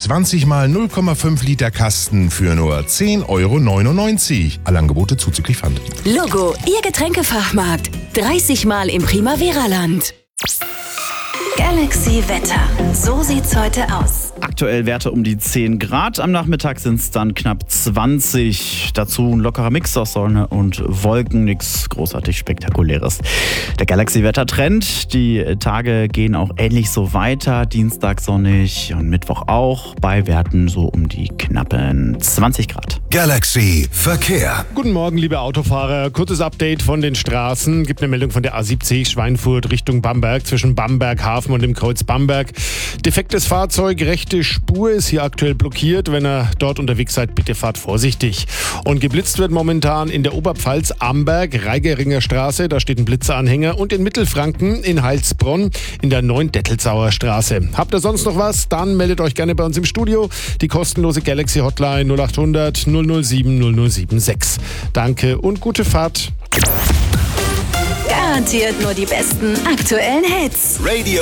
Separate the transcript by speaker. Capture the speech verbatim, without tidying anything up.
Speaker 1: zwanzig mal null Komma fünf Liter Kasten für nur zehn Euro neunundneunzig. Alle Angebote zuzüglich Pfand.
Speaker 2: Logo, Ihr Getränkefachmarkt. dreißig Mal im Primavera-Land. Galaxy Wetter. So sieht's heute aus.
Speaker 3: Aktuell Werte um die zehn Grad. Am Nachmittag sind es dann knapp zwanzig. Dazu ein lockerer Mix aus Sonne und Wolken. Nichts großartig Spektakuläres. Der Galaxy-Wetter-Trend. Die Tage gehen auch ähnlich so weiter. Dienstag sonnig und Mittwoch auch. Bei Werten so um die knappen zwanzig Grad.
Speaker 4: Galaxy Verkehr.
Speaker 5: Guten Morgen, liebe Autofahrer. Kurzes Update von den Straßen. Gibt eine Meldung von der A siebzig Schweinfurt Richtung Bamberg zwischen Bamberg Hafen und dem Kreuz Bamberg. Defektes Fahrzeug, rechte Spur ist hier aktuell blockiert. Wenn ihr dort unterwegs seid, bitte fahrt vorsichtig. Und geblitzt wird momentan in der Oberpfalz Amberg, Reigeringer Straße, da steht ein Blitzeranhänger, und in Mittelfranken in Heilsbronn in der Neuendettelsauer Straße. Habt ihr sonst noch was? Dann meldet euch gerne bei uns im Studio. Die kostenlose Galaxy Hotline null acht hundert null null sieben null null sieben sechs. Danke und gute Fahrt.
Speaker 2: Garantiert nur die besten aktuellen Hits.
Speaker 4: Radio